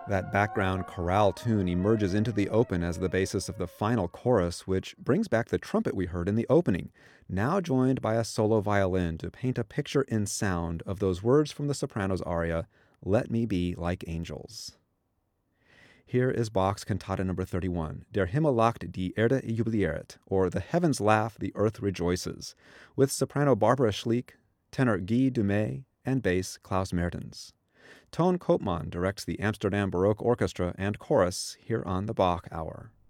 That background chorale tune emerges into the open as the basis of the final chorus, which brings back the trumpet we heard in the opening, now joined by a solo violin to paint a picture in sound of those words from the soprano's aria, "Let me be like angels." Here is Bach's Cantata number 31, Der Himmel lacht, die Erde jubiliert, or The Heavens Laugh, the Earth Rejoices, with soprano Barbara Schlick, tenor Guy Dumay, and bass Klaus Mertens. Toon Koopman directs the Amsterdam Baroque Orchestra and chorus here on the Bach Hour.